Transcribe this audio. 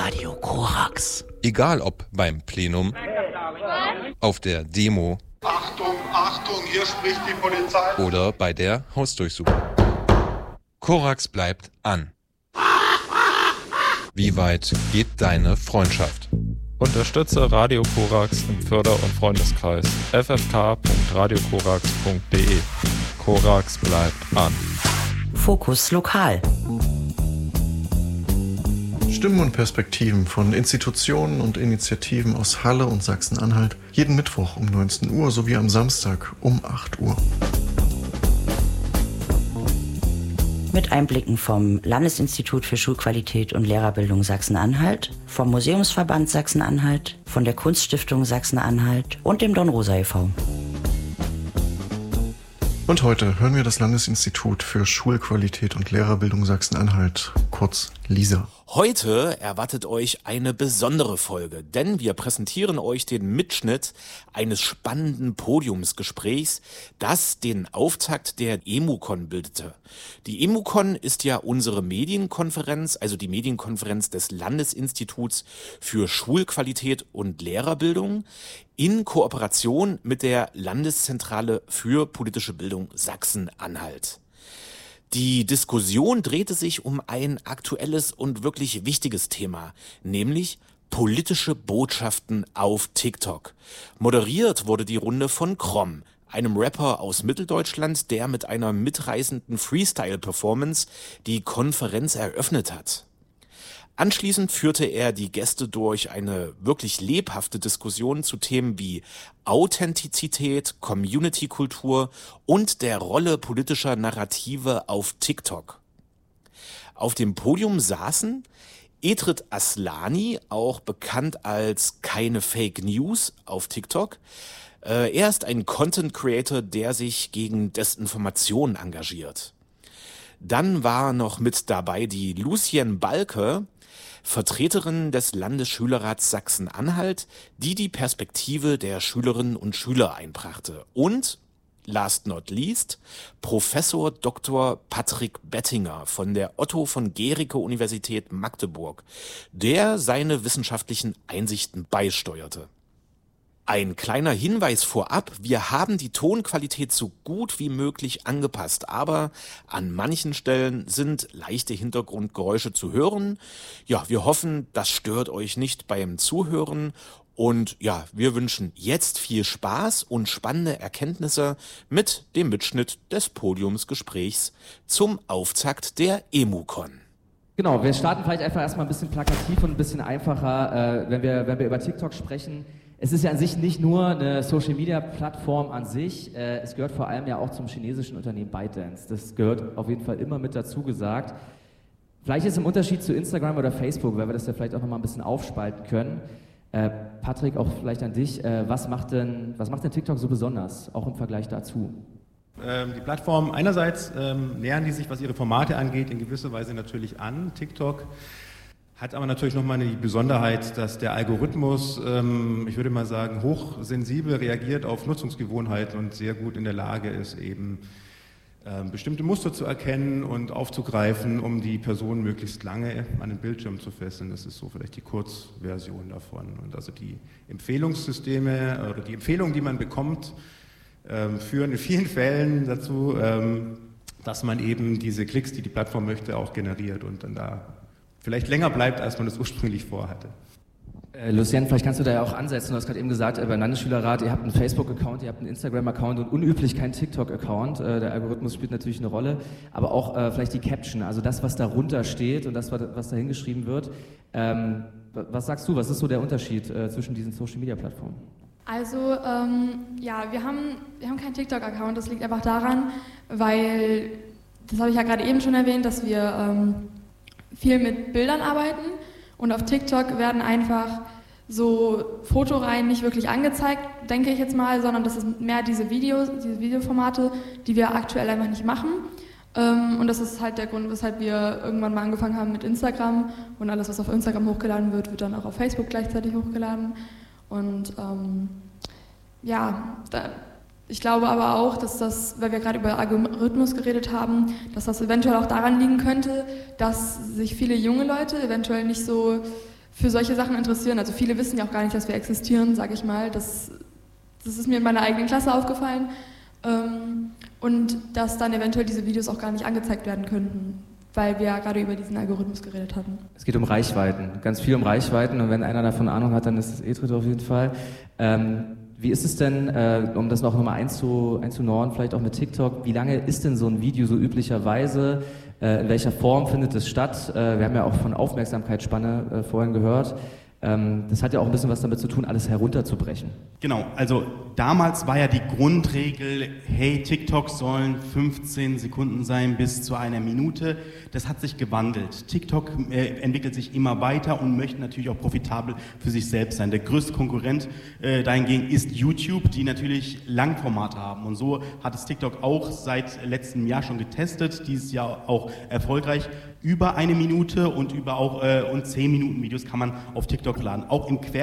Radio Korax. Egal ob beim Plenum, auf der Demo, Achtung, Achtung, hier spricht die Polizei. Oder bei der Hausdurchsuchung. Korax bleibt an. Wie weit geht deine Freundschaft? Unterstütze Radio Korax im Förder- und Freundeskreis ffk.radiokorax.de. Korax bleibt an. Fokus Lokal. Stimmen und Perspektiven von Institutionen und Initiativen aus Halle und Sachsen-Anhalt jeden Mittwoch um 19 Uhr sowie am Samstag um 8 Uhr. Mit Einblicken vom Landesinstitut für Schulqualität und Lehrerbildung Sachsen-Anhalt, vom Museumsverband Sachsen-Anhalt, von der Kunststiftung Sachsen-Anhalt und dem Dornrosa e.V. Und heute hören wir das Landesinstitut für Schulqualität und Lehrerbildung Sachsen-Anhalt, kurz LISA. Heute erwartet euch eine besondere Folge, denn wir präsentieren euch den Mitschnitt eines spannenden Podiumsgesprächs, das den Auftakt der EMUCON bildete. Die EMUCON ist ja unsere Medienkonferenz, also die Medienkonferenz des Landesinstituts für Schulqualität und Lehrerbildung in Kooperation mit der Landeszentrale für politische Bildung Sachsen-Anhalt. Die Diskussion drehte sich um ein aktuelles und wirklich wichtiges Thema, nämlich politische Botschaften auf TikTok. Moderiert wurde die Runde von Krom, einem Rapper aus Mitteldeutschland, der mit einer mitreißenden Freestyle-Performance die Konferenz eröffnet hat. Anschließend führte er die Gäste durch eine wirklich lebhafte Diskussion zu Themen wie Authentizität, Community-Kultur und der Rolle politischer Narrative auf TikTok. Auf dem Podium saßen Edrit Aslani, auch bekannt als Keine Fake News auf TikTok. Er ist ein Content Creator, der sich gegen Desinformation engagiert. Dann war noch mit dabei die Lucien Balke, Vertreterin des Landesschülerrats Sachsen-Anhalt, die die Perspektive der Schülerinnen und Schüler einbrachte. Und, last not least, Professor Dr. Patrick Bettinger von der Otto von Guericke Universität Magdeburg, der seine wissenschaftlichen Einsichten beisteuerte. Ein kleiner Hinweis vorab, wir haben die Tonqualität so gut wie möglich angepasst, aber an manchen Stellen sind leichte Hintergrundgeräusche zu hören. Ja, wir hoffen, das stört euch nicht beim Zuhören und ja, wir wünschen jetzt viel Spaß und spannende Erkenntnisse mit dem Mitschnitt des Podiumsgesprächs zum Auftakt der EMUCON. Genau, wir starten vielleicht einfach erstmal ein bisschen plakativ und ein bisschen einfacher, wenn wir über TikTok sprechen. Es ist ja an sich nicht nur eine Social-Media-Plattform an sich, es gehört vor allem ja auch zum chinesischen Unternehmen ByteDance. Das gehört auf jeden Fall immer mit dazu gesagt. Vielleicht ist im Unterschied zu Instagram oder Facebook, weil wir das ja vielleicht auch nochmal ein bisschen aufspalten können. Patrick, auch vielleicht an dich, was macht denn TikTok so besonders, auch im Vergleich dazu? Die Plattform, einerseits nähern die sich, was ihre Formate angeht, in gewisser Weise natürlich an. TikTok hat aber natürlich nochmal die Besonderheit, dass der Algorithmus, ich würde mal sagen, hochsensibel reagiert auf Nutzungsgewohnheiten und sehr gut in der Lage ist, eben bestimmte Muster zu erkennen und aufzugreifen, um die Person möglichst lange an den Bildschirm zu fesseln. Das ist so vielleicht die Kurzversion davon. Und also die Empfehlungssysteme oder die Empfehlungen, die man bekommt, führen in vielen Fällen dazu, dass man eben diese Klicks, die die Plattform möchte, auch generiert und dann da vielleicht länger bleibt, als man das ursprünglich vorhatte. Lucien, vielleicht kannst du da ja auch ansetzen. Du hast gerade eben gesagt, beim Landesschülerrat, ihr habt einen Facebook-Account, ihr habt einen Instagram-Account und unüblich keinen TikTok-Account. Der Algorithmus spielt natürlich eine Rolle, aber auch vielleicht die Caption, also das, was darunter steht und das, was da hingeschrieben wird. Was sagst du, was ist so der Unterschied zwischen diesen Social-Media-Plattformen? Also, ja, wir haben keinen TikTok-Account. Das liegt einfach daran, weil, das habe ich ja gerade eben schon erwähnt, dass wir viel mit Bildern arbeiten und auf TikTok werden einfach so Fotoreihen nicht wirklich angezeigt, denke ich jetzt mal, sondern das ist mehr diese Videoformate, die wir aktuell einfach nicht machen. Und das ist halt der Grund, weshalb wir irgendwann mal angefangen haben mit Instagram und alles, was auf Instagram hochgeladen wird, wird dann auch auf Facebook gleichzeitig hochgeladen. Und ja, ich glaube aber auch, dass das, weil wir gerade über Algorithmus geredet haben, dass das eventuell auch daran liegen könnte, dass sich viele junge Leute eventuell nicht so für solche Sachen interessieren. Also viele wissen ja auch gar nicht, dass wir existieren, sage ich mal. Das ist mir in meiner eigenen Klasse aufgefallen. Und dass dann eventuell diese Videos auch gar nicht angezeigt werden könnten, weil wir ja gerade über diesen Algorithmus geredet hatten. Es geht um Reichweiten, ganz viel um Reichweiten, und wenn einer davon Ahnung hat, dann ist es Etrit auf jeden Fall. Wie ist es denn, um das noch mal einzunorden, vielleicht auch mit TikTok, wie lange ist denn so ein Video so üblicherweise, in welcher Form findet es statt? Wir haben ja auch von Aufmerksamkeitsspanne vorhin gehört. Das hat ja auch ein bisschen was damit zu tun, alles herunterzubrechen. Genau, also damals war ja die Grundregel, hey, TikTok sollen 15 Sekunden sein bis zu einer Minute. Das hat sich gewandelt. TikTok entwickelt sich immer weiter und möchte natürlich auch profitabel für sich selbst sein. Der größte Konkurrent dahingegen ist YouTube, die natürlich Langformate haben. Und so hat es TikTok auch seit letztem Jahr schon getestet, dieses Jahr auch erfolgreich. Über eine Minute und über auch 10 Minuten Videos kann man auf TikTok laden. Auch im